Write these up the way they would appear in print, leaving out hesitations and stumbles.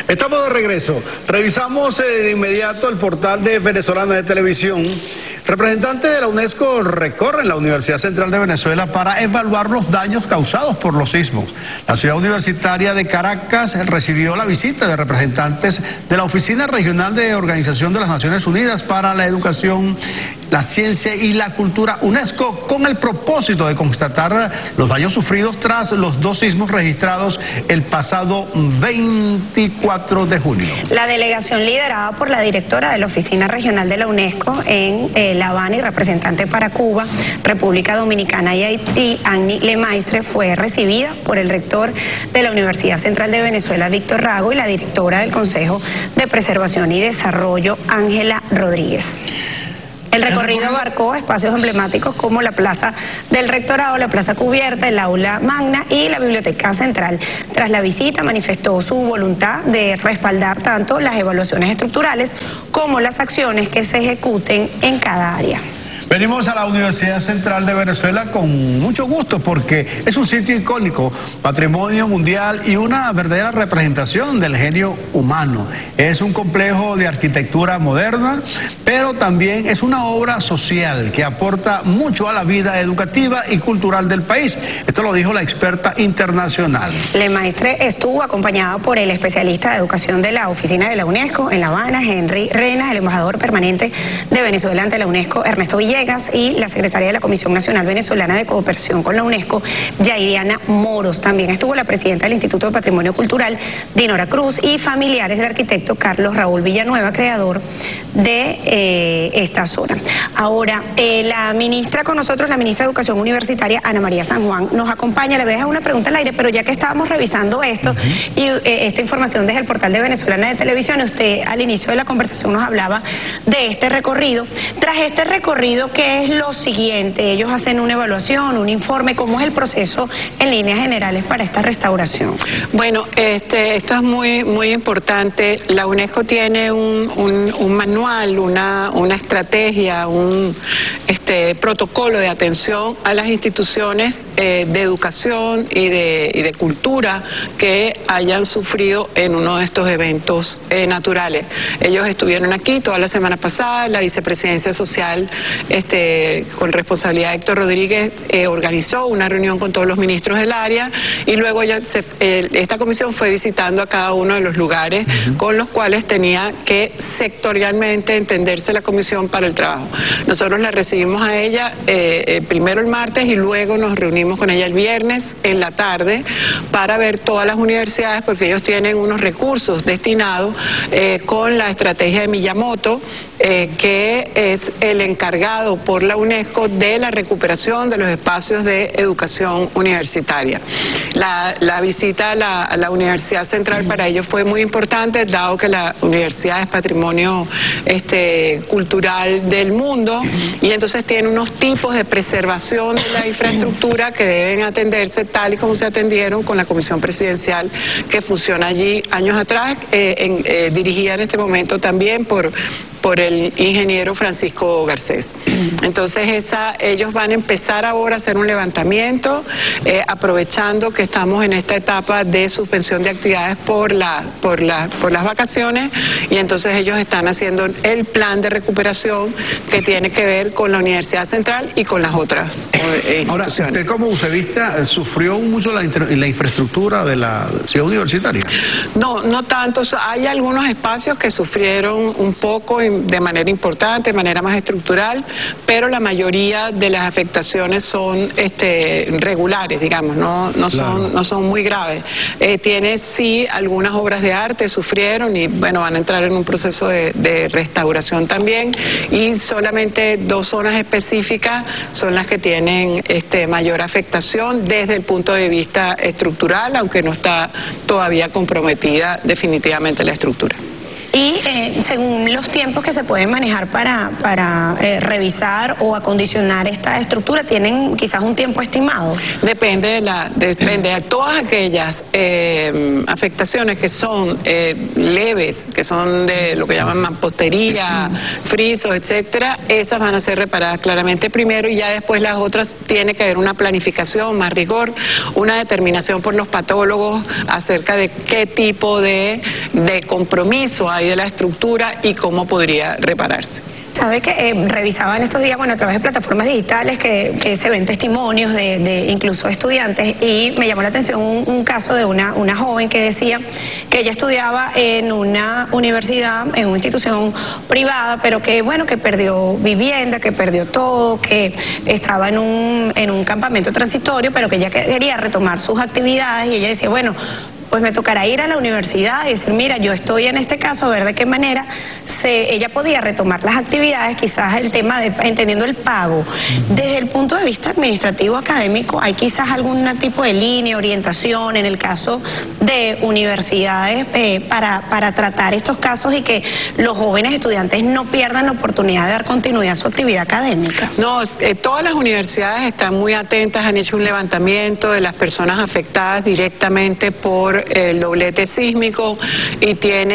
Estamos de regreso. Revisamos de inmediato el portal de Venezolana de Televisión. Representantes de la UNESCO recorren la Universidad Central de Venezuela para evaluar los daños causados por los sismos. La ciudad universitaria de Caracas recibió la visita de representantes de la Oficina Regional de Organización de las Naciones Unidas para la Educación, la Ciencia y la Cultura, UNESCO, con el propósito de constatar los daños sufridos tras los 2 sismos registrados el pasado 24 de junio. La delegación liderada por la directora de la Oficina Regional de la UNESCO en La Habana y representante para Cuba, República Dominicana y Haití, Annie Lemaistre, fue recibida por el rector de la Universidad Central de Venezuela, Víctor Rago, y la directora del Consejo de Preservación y Desarrollo, Ángela Rodríguez. El recorrido abarcó espacios emblemáticos como la Plaza del Rectorado, la Plaza Cubierta, el Aula Magna y la Biblioteca Central. Tras la visita manifestó su voluntad de respaldar tanto las evaluaciones estructurales como las acciones que se ejecuten en cada área. Venimos a la Universidad Central de Venezuela con mucho gusto porque es un sitio icónico, patrimonio mundial y una verdadera representación del genio humano. Es un complejo de arquitectura moderna, pero también es una obra social que aporta mucho a la vida educativa y cultural del país. Esto lo dijo la experta internacional. Lemaistre estuvo acompañada por el especialista de educación de la Oficina de la UNESCO en La Habana, Henry Renas, el embajador permanente de Venezuela ante la UNESCO, Ernesto Villegas, y la secretaria de la Comisión Nacional Venezolana de Cooperación con la UNESCO, Yairiana Moros. También estuvo la presidenta del Instituto de Patrimonio Cultural, Dinora Cruz, y familiares del arquitecto Carlos Raúl Villanueva, creador de esta zona. Ahora, la ministra con nosotros, la ministra de Educación Universitaria, Ana María San Juan, nos acompaña. Le voy a dejar una pregunta al aire, pero ya que estábamos revisando esto y esta información desde el portal de Venezolana de Televisión, usted al inicio de la conversación nos hablaba de este recorrido. Tras este recorrido, ¿qué es lo siguiente? Ellos hacen una evaluación, un informe. ¿Cómo es el proceso en líneas generales para esta restauración? Bueno, esto es muy importante. La UNESCO tiene un manual, una estrategia, un protocolo de atención a las instituciones de educación y de cultura que hayan sufrido en uno de estos eventos naturales. Ellos estuvieron aquí toda la semana pasada. La vicepresidencia social con responsabilidad de Héctor Rodríguez organizó una reunión con todos los ministros del área y luego esta comisión fue visitando a cada uno de los lugares con los cuales tenía que sectorialmente entenderse la comisión para el trabajo. Nosotros la recibimos a ella primero el martes y luego nos reunimos con ella el viernes en la tarde para ver todas las universidades, porque ellos tienen unos recursos destinados con la estrategia de Miyamoto, que es el encargado por la UNESCO de la recuperación de los espacios de educación universitaria. La visita a la Universidad Central para ellos fue muy importante, dado que la universidad es patrimonio cultural del mundo, y entonces tiene unos tipos de preservación de la infraestructura que deben atenderse tal y como se atendieron con la Comisión Presidencial que funciona allí años atrás, dirigida en este momento también por el ingeniero Francisco Garcés. Entonces ellos van a empezar ahora a hacer un levantamiento, aprovechando que estamos en esta etapa de suspensión de actividades por las vacaciones, y entonces ellos están haciendo el plan de recuperación que tiene que ver con la Universidad Central y con las otras instituciones. Ahora, usted como ucevista, ¿sufrió mucho la infraestructura de la ciudad universitaria? No tanto. Hay algunos espacios que sufrieron un poco de manera importante, de manera más estructural, pero la mayoría de las afectaciones son regulares, digamos, no son muy graves. Tiene sí algunas obras de arte sufrieron y bueno, van a entrar en un proceso de restauración también, y solamente 2 zonas específicas son las que tienen mayor afectación desde el punto de vista estructural, aunque no está todavía comprometida definitivamente la estructura. Y según los tiempos que se pueden manejar para revisar o acondicionar esta estructura, ¿tienen quizás un tiempo estimado? Depende de todas aquellas afectaciones que son leves, que son de lo que llaman mampostería, frisos, etcétera. Esas van a ser reparadas claramente primero, y ya después las otras tiene que haber una planificación, más rigor, una determinación por los patólogos acerca de qué tipo de de compromiso hay de la estructura y cómo podría repararse. Sabe que revisaba en estos días, bueno, a través de plataformas digitales que se ven testimonios de incluso estudiantes, y me llamó la atención un caso de una joven que decía que ella estudiaba en una universidad, en una institución privada, pero que bueno, que perdió vivienda, que perdió todo, que estaba en un campamento transitorio, pero que ella quería retomar sus actividades, y ella decía, bueno, pues me tocará ir a la universidad y decir, mira, yo estoy en este caso, a ver de qué manera ella podía retomar las actividades, quizás el tema de entendiendo el pago. Desde el punto de vista administrativo académico, ¿hay quizás algún tipo de línea, orientación en el caso de universidades para tratar estos casos y que los jóvenes estudiantes no pierdan la oportunidad de dar continuidad a su actividad académica? No, todas las universidades están muy atentas, han hecho un levantamiento de las personas afectadas directamente por el doblete sísmico y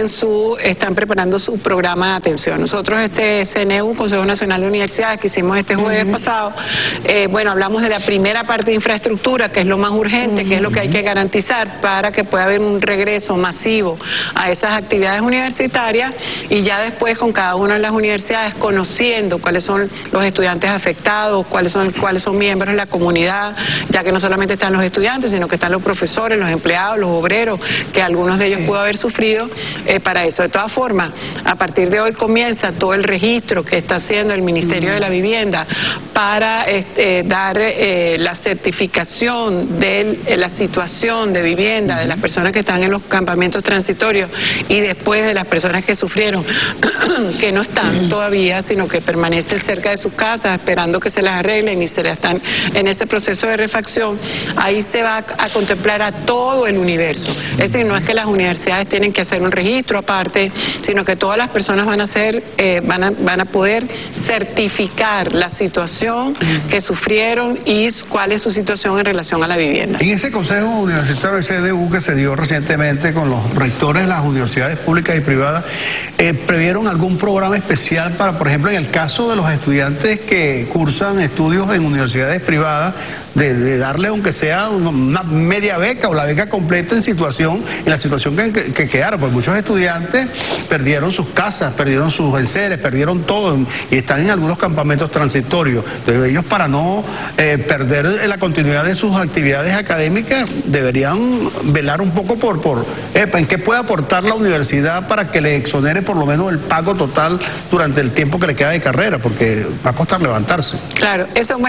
están preparando su programa de atención. Nosotros CNU, Consejo Nacional de Universidades, que hicimos este jueves pasado, bueno, hablamos de la primera parte de infraestructura, que es lo más urgente, que es lo que hay que garantizar para que pueda haber un regreso masivo a esas actividades universitarias, y ya después con cada una de las universidades conociendo cuáles son los estudiantes afectados, cuáles son miembros de la comunidad, ya que no solamente están los estudiantes, sino que están los profesores, los empleados, los obreros, que algunos de ellos pudo haber sufrido para eso. De todas formas, a partir de hoy comienza todo el registro que está haciendo el Ministerio de la Vivienda para dar la certificación de la situación de vivienda de las personas que están en los campamentos transitorios y después de las personas que sufrieron, que no están todavía, sino que permanecen cerca de sus casas esperando que se las arreglen y se las están en ese proceso de refacción. Ahí se va a contemplar a todo el universo. Es decir, no es que las universidades tienen que hacer un registro aparte, sino que todas las personas van a poder certificar la situación que sufrieron y cuál es su situación en relación a la vivienda. En ese Consejo Universitario CDU que se dio recientemente con los rectores de las universidades públicas y privadas, ¿previeron algún programa especial para, por ejemplo, en el caso de los estudiantes que cursan estudios en universidades privadas, de darle aunque sea una media beca o la beca completa en la situación que quedaron? Pues muchos estudiantes perdieron sus casas, perdieron sus enseres, perdieron todo y están en algunos campamentos transitorios. Entonces ellos, para no perder la continuidad de sus actividades académicas, deberían velar un poco en qué puede aportar la universidad para que le exonere por lo menos el pago total durante el tiempo que le queda de carrera, porque va a costar levantarse. Claro, eso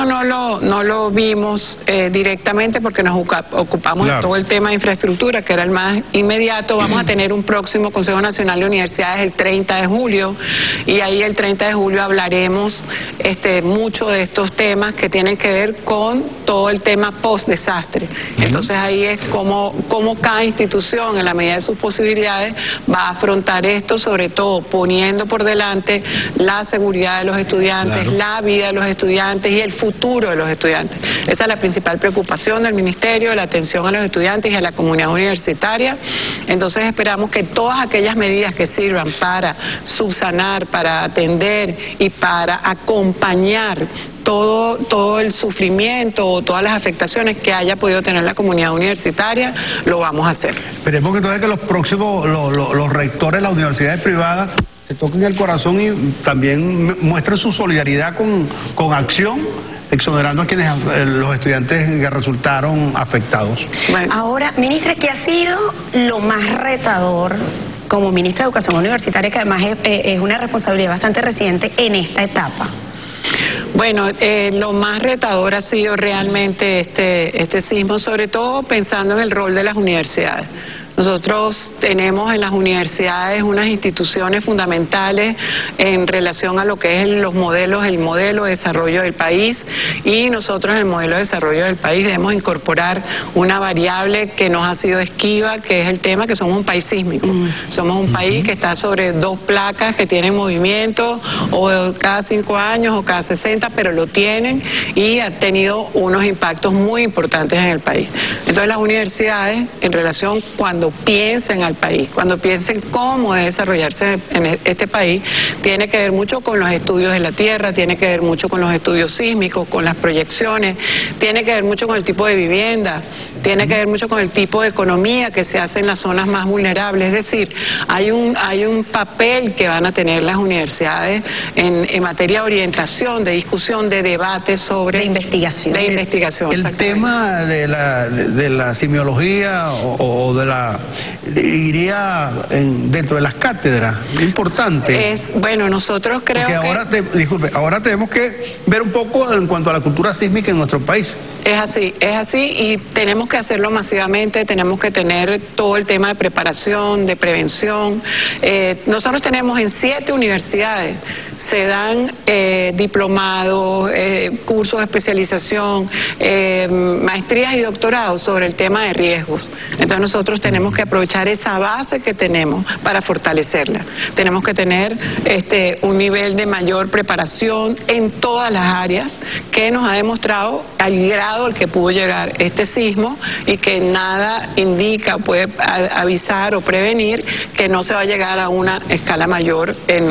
no lo vimos directamente porque nos ocupamos de todo el tema de infraestructura, que era el más inmediato. Vamos a tener un próximo Consejo Nacional de Universidades el 30 de julio, y ahí el 30 de julio hablaremos mucho de estos temas que tienen que ver con todo el tema post-desastre. Entonces ahí es como cada institución, en la medida de sus posibilidades, va a afrontar esto, sobre todo poniendo por delante la seguridad de los estudiantes, la vida de los estudiantes y el futuro de los estudiantes. Esa es la principal preocupación del Ministerio, la atención a los estudiantes y a la comunidad universitaria. Entonces esperamos que todas aquellas medidas que sirvan para subsanar, para atender y para acompañar todo el sufrimiento o todas las afectaciones que haya podido tener la comunidad universitaria, lo vamos a hacer. Esperemos que entonces que los próximos, los rectores de las universidades privadas se toquen el corazón y también muestren su solidaridad con acción, exonerando a quienes los estudiantes que resultaron afectados. Bueno. Ahora, ministra, ¿qué ha sido lo más retador como ministra de Educación Universitaria, que además es una responsabilidad bastante reciente en esta etapa? Bueno, lo más retador ha sido realmente este sismo, sobre todo pensando en el rol de las universidades. Nosotros tenemos en las universidades unas instituciones fundamentales en relación a lo que es el modelo de desarrollo del país, y nosotros en el modelo de desarrollo del país debemos incorporar una variable que nos ha sido esquiva, que es el tema que somos un país sísmico. Somos un país que está sobre 2 placas que tienen movimiento o cada 5 años o cada 60, pero lo tienen y ha tenido unos impactos muy importantes en el país. Entonces las universidades, en relación cuando cuando piensen al país, cuando piensen cómo desarrollarse en este país, tiene que ver mucho con los estudios de la tierra, tiene que ver mucho con los estudios sísmicos, con las proyecciones, tiene que ver mucho con el tipo de vivienda, tiene que ver mucho con el tipo de economía que se hace en las zonas más vulnerables. Es decir, hay un papel que van a tener las universidades en materia de orientación, de discusión, de debate sobre... De investigación. De investigación, el tema de la simiología o iría dentro de las cátedras, importante. Bueno, nosotros creo que... ahora tenemos que ver un poco en cuanto a la cultura sísmica en nuestro país. Es así y tenemos que hacerlo masivamente, tenemos que tener todo el tema de preparación, de prevención. Nosotros tenemos en 7 universidades, se dan diplomados, cursos de especialización, maestrías y doctorados sobre el tema de riesgos. Entonces nosotros tenemos que aprovechar esa base que tenemos para fortalecerla. Tenemos que tener un nivel de mayor preparación en todas las áreas que nos ha demostrado al grado al que pudo llegar este sismo y que nada indica, puede avisar o prevenir que no se va a llegar a una escala mayor en